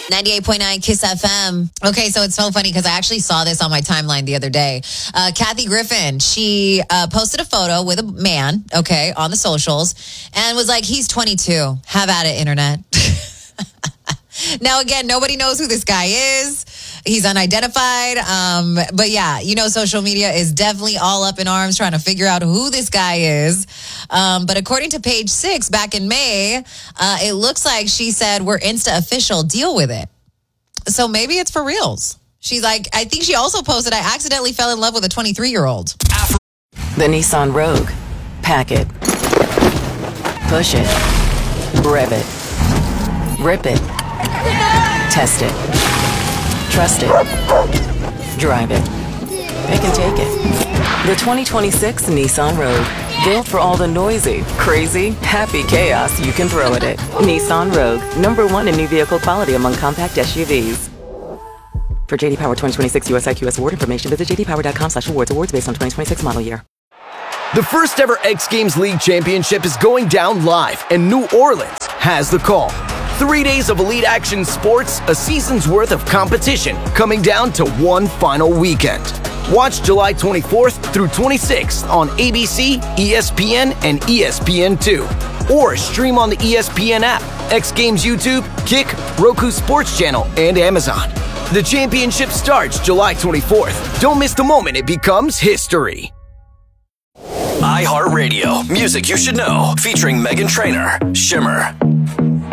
98.9 Kiss FM. Okay, so it's so funny because I actually saw this on my timeline the other day. Kathy Griffin, she posted a photo with a man, okay, on the socials and was like, he's 22. Have at it, internet. Now, again, nobody knows who this guy is. He's unidentified. But yeah, social media is definitely all up in arms trying to figure out who this guy is. But according to Page Six, back in May, it looks like she said, we're Insta official, deal with it. So maybe it's for reals. She's like, I think she also posted, I accidentally fell in love with a 23-year-old. The Nissan Rogue. Pack it. Push it. Rev it. Rip it. Test it. Trust it. Drive it. Pick and take it. The 2026 Nissan Rogue. Built for all the noisy, crazy, happy chaos you can throw at it. Nissan Rogue. #1 in new vehicle quality among compact SUVs. For JD Power 2026 US IQS award information, visit jdpower.com/awards. Awards based on 2026 model year. The first ever X Games League Championship is going down live, and New Orleans has the call. 3 days of elite action sports, a season's worth of competition, coming down to one final weekend. Watch July 24th through 26th on ABC, ESPN, and ESPN2. Or stream on the ESPN app, X Games YouTube, Kick, Roku Sports Channel, and Amazon. The championship starts July 24th. Don't miss the moment it becomes history. iHeartRadio, music you should know, featuring Meghan Trainor, Shimmer.